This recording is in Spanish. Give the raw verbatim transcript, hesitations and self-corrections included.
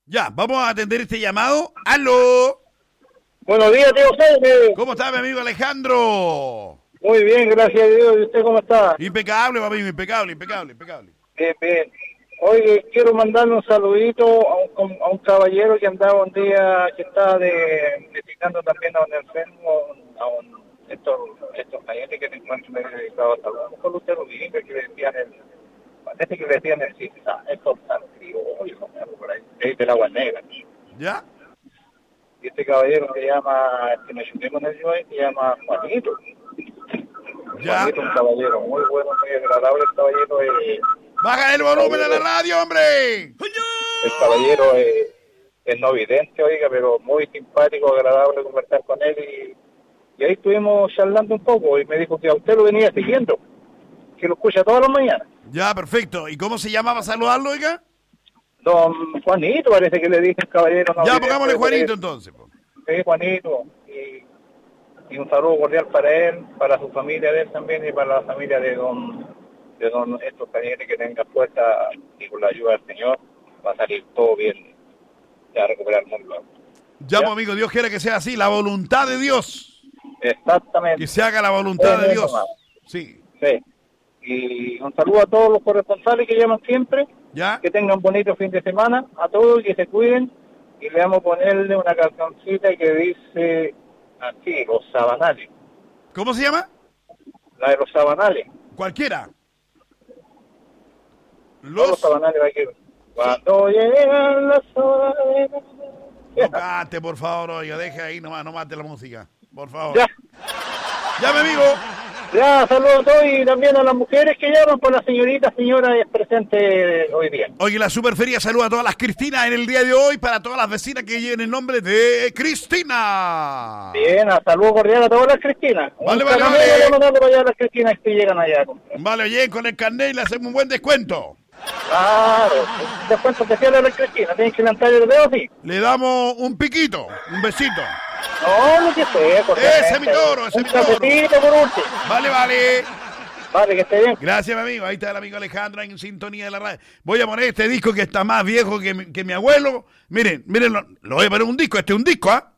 Ya, vamos a atender este llamado. ¡Aló! Buenos días, tío Jaime. ¿Cómo está mi amigo Alejandro? Muy bien, gracias a Dios. ¿Y usted cómo está? Impecable, amigo, impecable, impecable, impecable. Bien, bien. Oye, quiero mandarle un saludito a un, a un caballero que andaba un día, que estaba de, visitando también a un enfermo, a un, estos, estos pacientes que se encuentran medio dedicados a salud. A lo mejor usted lo vio, que le decían el, parece que le decían el cisa, estos criollos, por ahí, de la agua negra. ¿Ya? Y este caballero se llama, que me ayudé con él hoy, se llama Juanito. Ya. Juanito, un caballero muy bueno, muy agradable, el caballero es... ¡Baja el volumen a la radio, hombre! El caballero es, es no vidente, oiga, pero muy simpático, agradable conversar con él y, y ahí estuvimos charlando un poco y me dijo que a usted lo venía siguiendo, que lo escucha todas las mañanas. Ya, perfecto. ¿Y cómo se llamaba saludarlo, oiga? Don Juanito parece que le dije el caballero. No ya, vidente, pongámosle Juanito porque, entonces. Po. Sí, Juanito. Y, y un saludo cordial para él, para su familia de él también y para la familia de don... de don, estos talleres que tengan fuerza y con la ayuda del Señor va a salir todo bien, se va a recuperar muy luego. Ya, pues, amigo, Dios quiera que sea así, la voluntad de Dios. Exactamente. Que se haga la voluntad de Dios. Sí. Sí. Y un saludo a todos los corresponsales que llaman siempre, ¿Ya? que tengan bonito fin de semana, a todos que se cuiden, y le vamos a ponerle una cancioncita que dice así, Los Sabanales. ¿Cómo se llama? La de Los Sabanales. Cualquiera. Los, los Sabanales va a ir. Cuando llegan las horas de... No cante, por favor, oiga, deje ahí nomás, no mate la música, por favor. Ya. Ya, mi amigo. Ya, saludos a todos y también a las mujeres que llaman, por la señorita, señora es presente hoy día. Oye, la Superferia saluda a todas las Cristinas en el día de hoy, para todas las vecinas que lleven el nombre de Cristina. Bien, a saludo cordial a todas las Cristinas. Vale, un vale, vale. Para allá a las Cristinas que llegan allá. Vale, oye, con el carnet le hacemos un buen descuento. Claro, descuento especial a las Cristinas, tienen que levantar el dedo así. Le damos un piquito, un besito. No, lo que sea, ese mi toro, ese un mi toro. cafecito por último. Vale, vale. Vale, que esté bien. Gracias, mi amigo. Ahí está el amigo Alejandro en sintonía de la radio. Voy a poner este disco que está más viejo que mi, que mi abuelo. Miren, miren, lo, lo voy a poner un disco. Este es un disco, ¿ah? ¿eh?